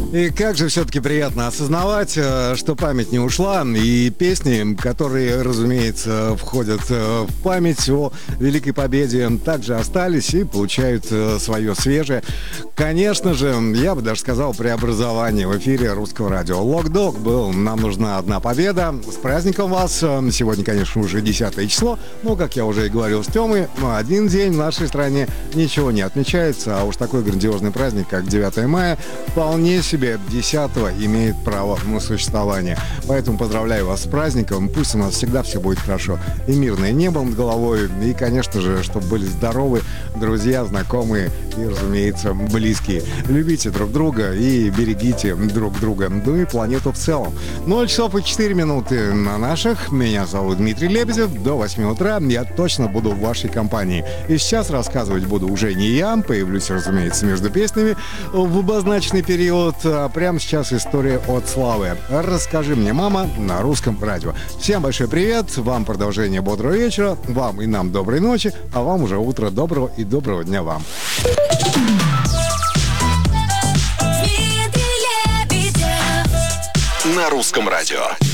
И как же все-таки приятно осознавать, что память не ушла, и песни, которые, разумеется, входят в память о Великой Победе, также остались и получают свое свежее. Конечно же, я бы даже сказал, преобразование в эфире Русского радио. Лок-дог был «Нам нужна одна победа». С праздником вас! Сегодня, конечно, уже 10 число, но, как я уже и говорил с Тёмой, один день в нашей стране ничего не отмечается, а уж такой грандиозный праздник, как 9 мая, вполне себе 10-го имеет право на существование. Поэтому поздравляю вас с праздником, пусть у нас всегда все будет хорошо. И мирное небо над головой, и, конечно же, чтобы были здоровы друзья, знакомые и, разумеется, близкие. Любите друг друга и берегите друг друга, ну и планету в целом. 0 часов и 4 минуты на наших. Меня зовут Дмитрий Лебедев. До 8 утра я точно буду в вашей компании. И сейчас рассказывать буду уже не я, появлюсь, разумеется, между песнями в обозначенный период. А прямо сейчас история от Славы. «Расскажи мне, мама» на Русском радио. Всем большой привет, вам продолжение бодрого вечера, вам и нам доброй ночи, а вам уже утро доброго и доброго дня вам. На Русском радио.